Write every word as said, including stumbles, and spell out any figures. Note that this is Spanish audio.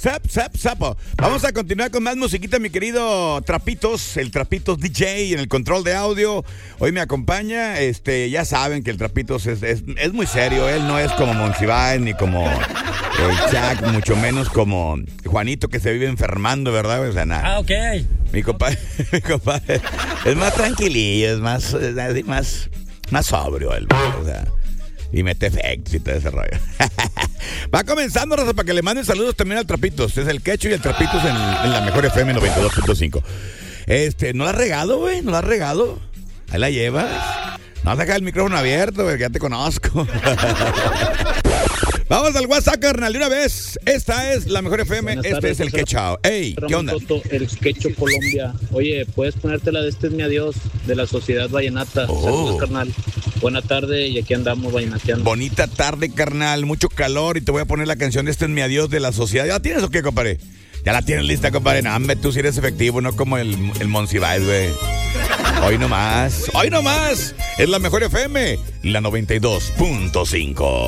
sap, sap, sapo. Vamos a continuar con más musiquita, mi querido Trapitos, el Trapitos D J en el control de audio. Hoy me acompaña, este, ya saben que el Trapitos es, es, es muy serio. Él no es como Monsiváis ni como el Chac, mucho menos como Juanito que se vive enfermando, ¿verdad? O sea, nada. Ah, ok. Mi compadre, mi compadre es más tranquilillo, es más, es más, más sobrio él, o sea, y mete efectos y todo ese rollo. Va comenzando, raza, para que le manden saludos también al Trapitos. Es el Quecho y el Trapitos en, en la mejor F M noventa y dos punto cinco. Este, ¿no la has regado, güey? ¿No la has regado? Ahí la llevas. No vas a dejar el micrófono abierto, güey, que ya te conozco. Vamos al WhatsApp, carnal, de una vez. Esta es la mejor F M, Buenas este tardes, es el Quechao. Ey, ¿qué onda? Soto, el Quecho Colombia. Oye, ¿puedes ponértela de Este es mi adiós, de la Sociedad Vallenata? Oh. Saludos, carnal. Buena tarde y aquí andamos vallenateando. Bonita tarde, carnal, mucho calor y te voy a poner la canción de Este es mi adiós de la Sociedad. ¿Ya la tienes o qué, compadre? Ya la tienes lista, compadre. No, hombre, tú sí eres efectivo, no como el, el Monsiváis, güey. Hoy nomás, hoy nomás. Es la mejor F M, la noventa y dos punto cinco.